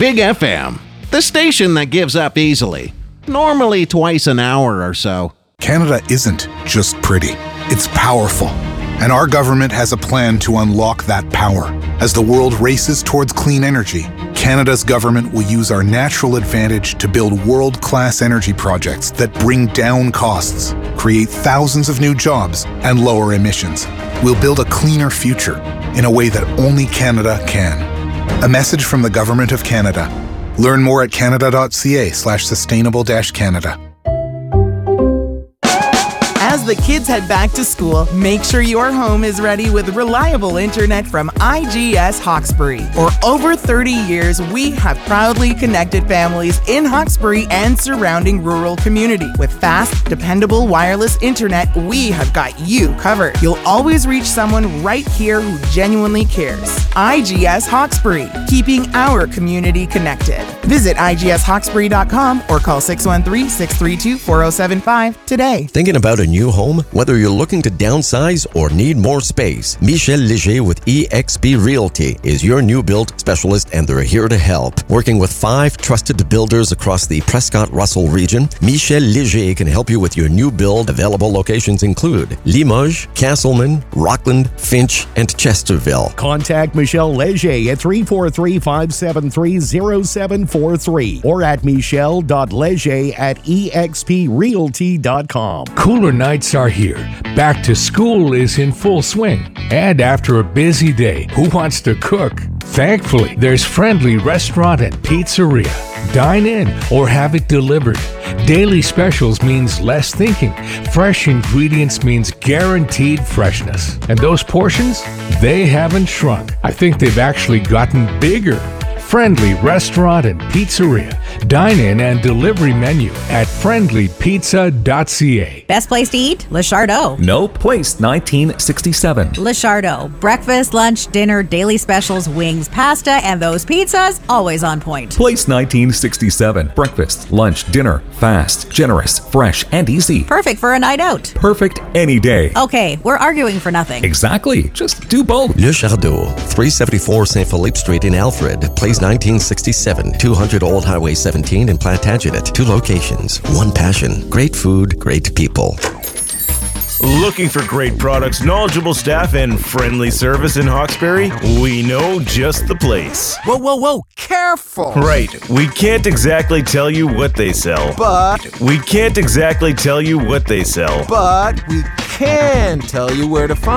Big FM, the station that gives up easily, normally twice an hour or so. Canada isn't just pretty, it's powerful. And our government has a plan to unlock that power. As the world races towards clean energy, Canada's government will use our natural advantage to build world-class energy projects that bring down costs, create thousands of new jobs, and lower emissions. We'll build a cleaner future in a way that only Canada can. A message from the Government of Canada. Learn more at canada.ca/sustainable-Canada. As the kids head back to school, make sure your home is ready with reliable internet from IGS Hawkesbury. For over 30 years, we have proudly connected families in Hawkesbury and surrounding rural community. With fast, dependable wireless internet, we have got you covered. You'll always reach someone right here who genuinely cares. IGS Hawkesbury, keeping our community connected. Visit igshawkesbury.com or call 613-632-4075 today. Thinking about a new home? Whether you're looking to downsize or need more space, Michel Léger with eXp Realty is your new build specialist, and they're here to help. Working with 5 trusted builders across the Prescott-Russell region, Michel Léger can help you with your new build. Available locations include Limoges, Castleman, Rockland, Finch, and Chesterville. Contact Michel Léger at 343-573-0743 or at michel.leger@exprealty.com. Cooler nights are here. Back to school is in full swing. And after a busy day, who wants to cook? Thankfully, there's Friendly Restaurant and Pizzeria. Dine in or have it delivered. Daily specials means less thinking. Fresh ingredients means guaranteed freshness. And those portions, they haven't shrunk. I think they've actually gotten bigger. Friendly Restaurant and Pizzeria. Dine-in and delivery menu at friendlypizza.ca. Best place to eat? Le Chardot. Nope. Place 1967. Le Chardot. Breakfast, lunch, dinner, daily specials, wings, pasta, and those pizzas, always on point. Place 1967. Breakfast, lunch, dinner, fast, generous, fresh, and easy. Perfect for a night out. Perfect any day. Okay, we're arguing for nothing. Exactly. Just do both. Le Chardot, 374 St. Philippe Street in Alfred. Place 1967, 200 Old Highway 17 in Plantagenet. 2 locations, 1 passion. Great food, great people. Looking for great products, knowledgeable staff, and friendly service in Hawkesbury? We know just the place. Whoa, careful! Right, we can't exactly tell you what they sell. But we can tell you where to find